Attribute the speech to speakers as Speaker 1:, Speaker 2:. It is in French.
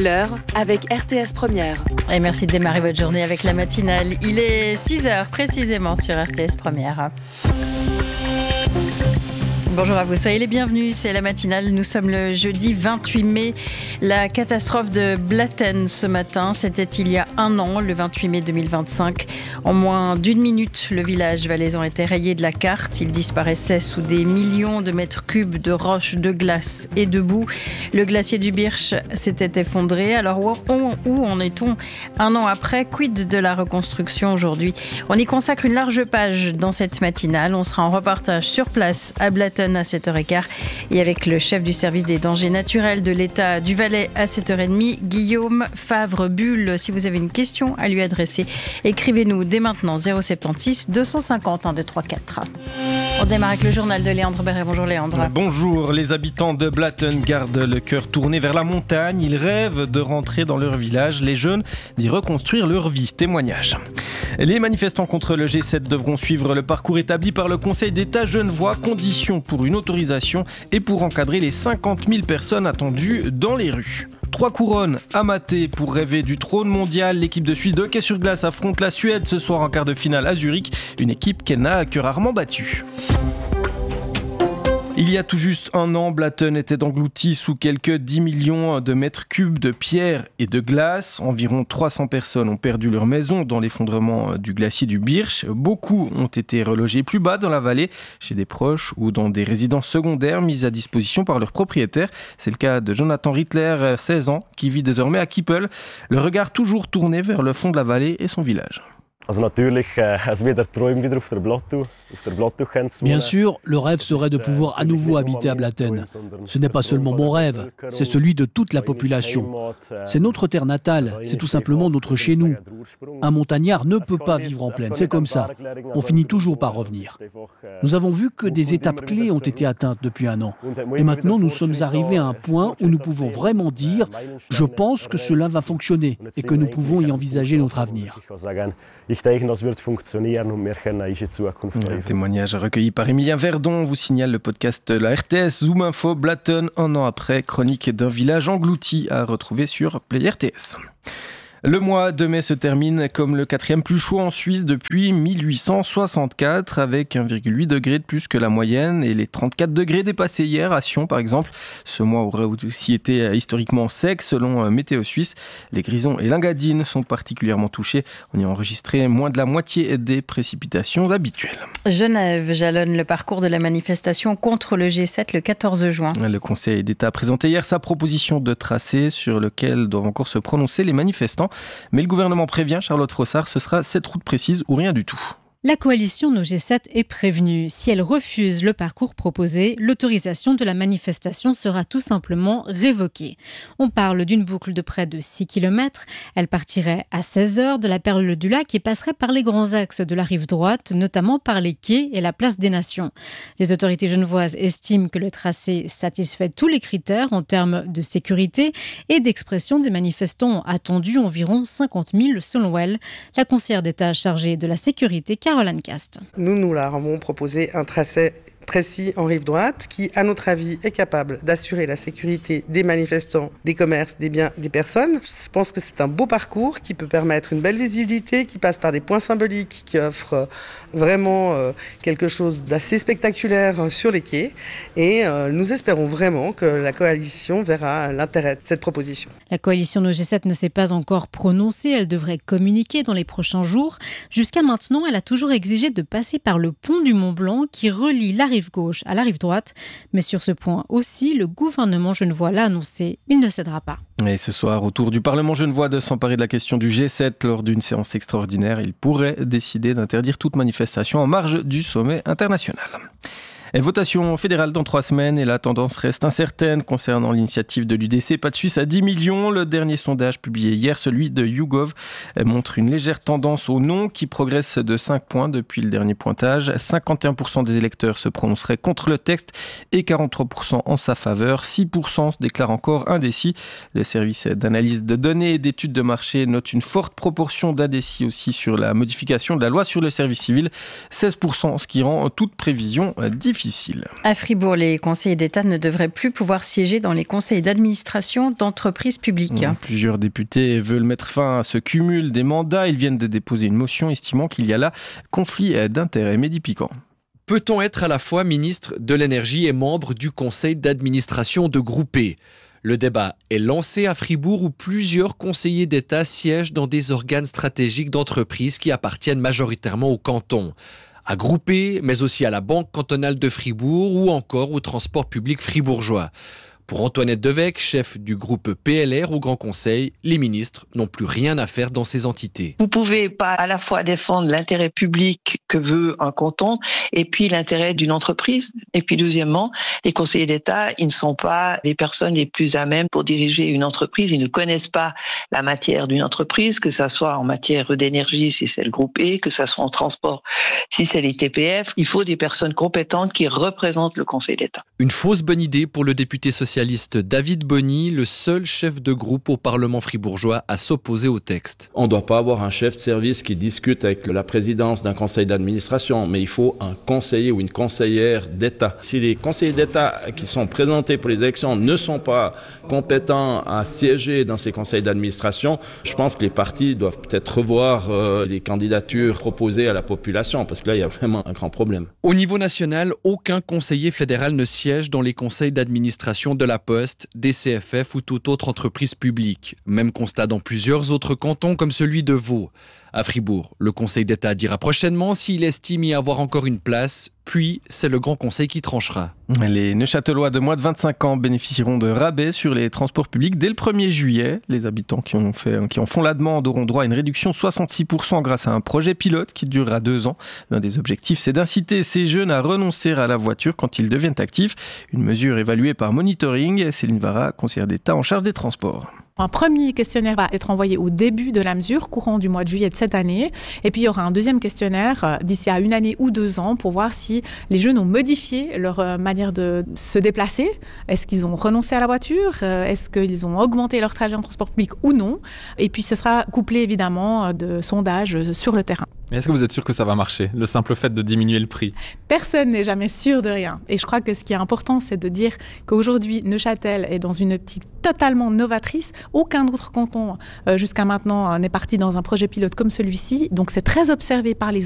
Speaker 1: L'heure avec RTS Première.
Speaker 2: Et merci de démarrer votre journée avec la matinale. Il est 6h précisément sur RTS Première. Bonjour à vous, soyez les bienvenus, c'est la matinale. Nous sommes le jeudi 28 mai. La catastrophe de Blatten ce matin, c'était il y a un an, le 28 mai 2025. En moins d'une minute, le village valaisan était rayé de la carte. Il disparaissait sous des millions de mètres cubes de roches, de glace et de boue. Le glacier du Birch s'était effondré. Alors où en est-on un an après? Quid de la reconstruction aujourd'hui? On y consacre une large page dans cette matinale. On sera en reportage sur place à Blatten à 7h15 et avec le chef du service des dangers naturels de l'État du Valais à 7h30, Guillaume Favre-Bulle. Si vous avez une question à lui adresser, écrivez-nous dès maintenant 076 250 1234. On démarre avec le journal de Léandre Béret. Bonjour Léandre.
Speaker 3: Bonjour, les habitants de Blatten gardent le cœur tourné vers la montagne. Ils rêvent de rentrer dans leur village, les jeunes d'y reconstruire leur vie. Témoignage. Les manifestants contre le G7 devront suivre le parcours établi par le Conseil d'État genevois, condition pour une autorisation et pour encadrer les 50 000 personnes attendues dans les rues. 3 couronnes à mater pour rêver du trône mondial. L'équipe de Suisse de hockey sur glace affronte la Suède ce soir en quart de finale à Zurich, une équipe qu'elle n'a que rarement battue. Il y a tout juste un an, Blatten était englouti sous quelques 10 millions de mètres cubes de pierre et de glace. Environ 300 personnes ont perdu leur maison dans l'effondrement du glacier du Birch. Beaucoup ont été relogés plus bas dans la vallée, chez des proches ou dans des résidences secondaires mises à disposition par leurs propriétaires. C'est le cas de Jonathan Rittler, 16 ans, qui vit désormais à Kippel. Le regard toujours tourné vers le fond de la vallée et son village.
Speaker 4: Bien sûr, le rêve serait de pouvoir à nouveau habiter à Blatten. Ce n'est pas seulement mon rêve, c'est celui de toute la population. C'est notre terre natale, c'est tout simplement notre chez nous. Un montagnard ne peut pas vivre en plaine, c'est comme ça. On finit toujours par revenir. Nous avons vu que des étapes clés ont été atteintes depuis un an. Et maintenant, nous sommes arrivés à un point où nous pouvons vraiment dire « Je pense que cela va fonctionner et que nous pouvons y envisager notre avenir ».
Speaker 3: Un témoignage recueilli par Emilien Verdon vous signale le podcast de la RTS Zoom Info. Blatten, un an après, chronique d'un village englouti à retrouver sur Play RTS. Le mois de mai se termine comme le 4e plus chaud en Suisse depuis 1864, avec 1,8 degré de plus que la moyenne et les 34 degrés dépassés hier à Sion par exemple. Ce mois aurait aussi été historiquement sec selon Météo Suisse. Les Grisons et l'Engadine sont particulièrement touchés. On y a enregistré moins de la moitié des précipitations habituelles.
Speaker 2: Genève jalonne le parcours de la manifestation contre le G7 le 14 juin.
Speaker 3: Le Conseil d'État a présenté hier sa proposition de tracé sur lequel doivent encore se prononcer les manifestants. Mais le gouvernement prévient, Charlotte Frossard, ce sera cette route précise ou rien du tout.
Speaker 5: La coalition No G7 est prévenue. Si elle refuse le parcours proposé, l'autorisation de la manifestation sera tout simplement révoquée. On parle d'une boucle de près de 6 km. Elle partirait à 16h de la Perle du Lac et passerait par les grands axes de la rive droite, notamment par les quais et la place des Nations. Les autorités genevoises estiment que le tracé satisfait tous les critères en termes de sécurité et d'expression des manifestants attendus environ 50 000 selon elle. La conseillère d'État chargée de la sécurité, Caroline Cast.
Speaker 6: Nous leur avons proposé un tracé précis en rive droite qui, à notre avis, est capable d'assurer la sécurité des manifestants, des commerces, des biens, des personnes. Je pense que c'est un beau parcours qui peut permettre une belle visibilité, qui passe par des points symboliques, qui offre vraiment quelque chose d'assez spectaculaire sur les quais. Et nous espérons vraiment que la coalition verra l'intérêt de cette proposition.
Speaker 5: La coalition No G7 ne s'est pas encore prononcée. Elle devrait communiquer dans les prochains jours. Jusqu'à maintenant, elle a toujours exigé de passer par le pont du Mont-Blanc qui relie la rive gauche à la rive droite. Mais sur ce point aussi, le gouvernement genevois l'a annoncé, il ne cédera pas.
Speaker 3: Et ce soir, au tour du Parlement genevois de s'emparer de la question du G7 lors d'une séance extraordinaire, il pourrait décider d'interdire toute manifestation en marge du sommet international. Et votation fédérale dans 3 semaines et la tendance reste incertaine concernant l'initiative de l'UDC. Pas de Suisse à 10 millions. Le dernier sondage publié hier, celui de YouGov, montre une légère tendance au non qui progresse de 5 points depuis le dernier pointage. 51% des électeurs se prononceraient contre le texte et 43% en sa faveur. 6% se déclarent encore indécis. Le service d'analyse de données et d'études de marché note une forte proportion d'indécis aussi sur la modification de la loi sur le service civil. 16%, ce qui rend toute prévision difficile. difficile.
Speaker 2: À Fribourg, les conseillers d'État ne devraient plus pouvoir siéger dans les conseils d'administration d'entreprises publiques.
Speaker 3: Plusieurs députés veulent mettre fin à ce cumul des mandats. Ils viennent de déposer une motion estimant qu'il y a là conflit d'intérêts. Mehdi Piquant.
Speaker 7: Peut-on être à la fois ministre de l'Énergie et membre du conseil d'administration de Groupé ? Le débat est lancé à Fribourg où plusieurs conseillers d'État siègent dans des organes stratégiques d'entreprises qui appartiennent majoritairement au canton. À Groupé, mais aussi à la Banque cantonale de Fribourg ou encore au transport public fribourgeois. Pour Antoinette Devecq, chef du groupe PLR au Grand Conseil, les ministres n'ont plus rien à faire dans ces entités.
Speaker 8: Vous ne pouvez pas à la fois défendre l'intérêt public que veut un canton et puis l'intérêt d'une entreprise. Et puis deuxièmement, les conseillers d'État, ils ne sont pas les personnes les plus à même pour diriger une entreprise. Ils ne connaissent pas la matière d'une entreprise, que ça soit en matière d'énergie si c'est le groupe E, que ça soit en transport si c'est les TPF. Il faut des personnes compétentes qui représentent le Conseil d'État.
Speaker 7: Une fausse bonne idée pour le député socialiste David Bonny, le seul chef de groupe au Parlement fribourgeois à s'opposer au texte.
Speaker 9: On ne doit pas avoir un chef de service qui discute avec la présidence d'un conseil d'administration, mais il faut un conseiller ou une conseillère d'État. Si les conseillers d'État qui sont présentés pour les élections ne sont pas compétents à siéger dans ces conseils d'administration, je pense que les partis doivent peut-être revoir les candidatures proposées à la population, parce que là, il y a vraiment un grand problème.
Speaker 7: Au niveau national, aucun conseiller fédéral ne siège dans les conseils d'administration de la Poste, des CFF ou toute autre entreprise publique. Même constat dans plusieurs autres cantons comme celui de Vaud. À Fribourg, le Conseil d'État dira prochainement s'il estime y avoir encore une place, puis c'est le Grand Conseil qui tranchera.
Speaker 3: Les Neuchâtelois de moins de 25 ans bénéficieront de rabais sur les transports publics dès le 1er juillet. Les habitants qui en font la demande auront droit à une réduction de 66% grâce à un projet pilote qui durera 2 ans. L'un des objectifs, c'est d'inciter ces jeunes à renoncer à la voiture quand ils deviennent actifs. Une mesure évaluée par Monitoring. Céline Vara, conseillère d'État en charge des transports.
Speaker 10: Un premier questionnaire va être envoyé au début de la mesure, courant du mois de juillet de cette année. Et puis, il y aura un deuxième questionnaire d'ici à 1 année ou 2 ans pour voir si les jeunes ont modifié leur manière de se déplacer. Est-ce qu'ils ont renoncé à la voiture ? Est-ce qu'ils ont augmenté leur trajet en transport public ou non ? Et puis, ce sera couplé évidemment de sondages sur le terrain.
Speaker 11: Mais est-ce que vous êtes sûr que ça va marcher, le simple fait de diminuer le prix ?
Speaker 10: Personne n'est jamais sûr de rien. Et je crois que ce qui est important, c'est de dire qu'aujourd'hui, Neuchâtel est dans une optique totalement novatrice. Aucun autre canton jusqu'à maintenant n'est parti dans un projet pilote comme celui-ci. Donc c'est très observé par les